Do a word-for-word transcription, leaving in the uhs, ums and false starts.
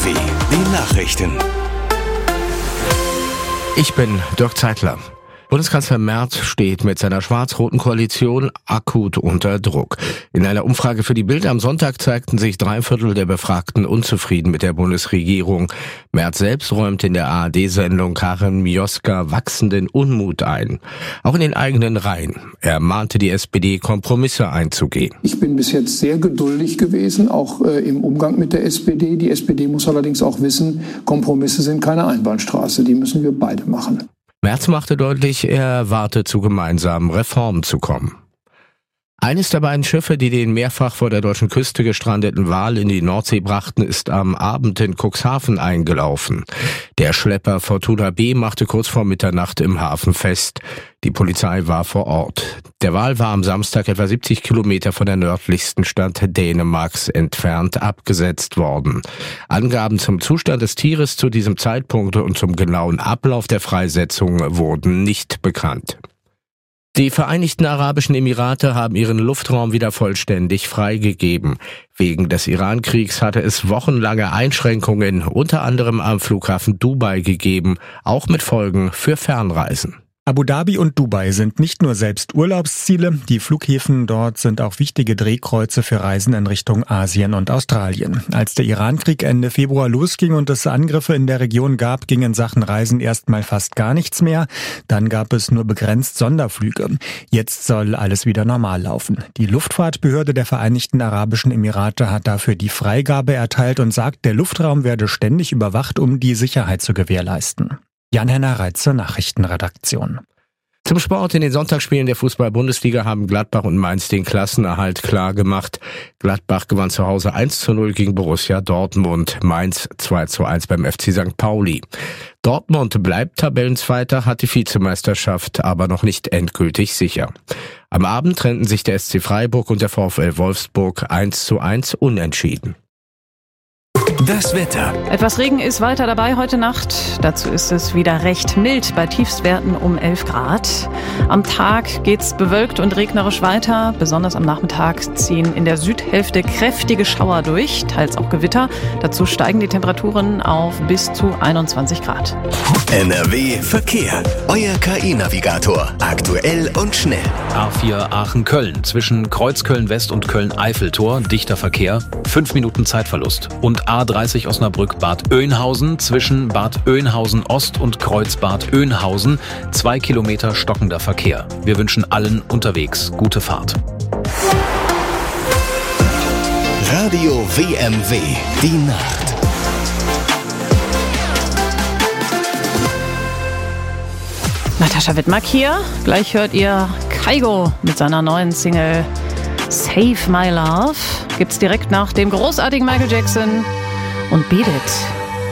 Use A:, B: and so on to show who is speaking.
A: W, die Nachrichten.
B: Ich bin Dirk Zeitler. Bundeskanzler Merz steht mit seiner schwarz-roten Koalition akut unter Druck. In einer Umfrage für die Bild am Sonntag zeigten sich drei Viertel der Befragten unzufrieden mit der Bundesregierung. Merz selbst räumte in der A R D-Sendung Karin Mioska wachsenden Unmut ein. Auch in den eigenen Reihen. Er mahnte die S P D, Kompromisse einzugehen.
C: Ich bin bis jetzt sehr geduldig gewesen, auch äh, im Umgang mit der S P D. Die S P D muss allerdings auch wissen, Kompromisse sind keine Einbahnstraße. Die müssen wir beide machen.
B: Merz machte deutlich, er erwarte, zu gemeinsamen Reformen zu kommen. Eines der beiden Schiffe, die den mehrfach vor der deutschen Küste gestrandeten Wal in die Nordsee brachten, ist am Abend in Cuxhaven eingelaufen. Der Schlepper Fortuna B machte kurz vor Mitternacht im Hafen fest. Die Polizei war vor Ort. Der Wal war am Samstag etwa siebzig Kilometer von der nördlichsten Stadt Dänemarks entfernt abgesetzt worden. Angaben zum Zustand des Tieres zu diesem Zeitpunkt und zum genauen Ablauf der Freisetzung wurden nicht bekannt. Die Vereinigten Arabischen Emirate haben ihren Luftraum wieder vollständig freigegeben. Wegen des Iran-Kriegs hatte es wochenlange Einschränkungen, unter anderem am Flughafen Dubai, gegeben, auch mit Folgen für Fernreisen.
D: Abu Dhabi und Dubai sind nicht nur selbst Urlaubsziele, die Flughäfen dort sind auch wichtige Drehkreuze für Reisen in Richtung Asien und Australien. Als der Iran-Krieg Ende Februar losging und es Angriffe in der Region gab, ging in Sachen Reisen erstmal fast gar nichts mehr. Dann gab es nur begrenzt Sonderflüge. Jetzt soll alles wieder normal laufen. Die Luftfahrtbehörde der Vereinigten Arabischen Emirate hat dafür die Freigabe erteilt und sagt, der Luftraum werde ständig überwacht, um die Sicherheit zu gewährleisten. Jan-Henner Reitz zur Nachrichtenredaktion.
B: Zum Sport: In den Sonntagsspielen der Fußball-Bundesliga haben Gladbach und Mainz den Klassenerhalt klar gemacht. Gladbach gewann zu Hause eins zu null gegen Borussia Dortmund, Mainz zwei zu eins beim F C Sankt Pauli. Dortmund bleibt Tabellenzweiter, hat die Vizemeisterschaft aber noch nicht endgültig sicher. Am Abend trennten sich der S C Freiburg und der VfL Wolfsburg eins zu eins unentschieden.
A: Das Wetter.
E: Etwas Regen ist weiter dabei heute Nacht. Dazu ist es wieder recht mild bei Tiefstwerten um elf Grad. Am Tag geht's bewölkt und regnerisch weiter. Besonders am Nachmittag ziehen in der Südhälfte kräftige Schauer durch, teils auch Gewitter. Dazu steigen die Temperaturen auf bis zu einundzwanzig Grad.
A: N R W Verkehr. Euer K I-Navigator. Aktuell und schnell.
F: A vier Aachen-Köln. Zwischen Kreuzköln-West und Köln-Eiffeltor. Dichter Verkehr. Fünf Minuten Zeitverlust. Und A dreißig Osnabrück-Bad Oeynhausen. Zwischen Bad Oeynhausen-Ost und Kreuzbad Oeynhausen. Zwei Kilometer stockender Verkehr. Wir wünschen allen unterwegs gute Fahrt.
A: Radio W M W. Die Nacht.
E: Natascha Wittmark hier. Gleich hört ihr Kygo mit seiner neuen Single Save My Love. Gibt's direkt nach dem großartigen Michael Jackson und Beat It.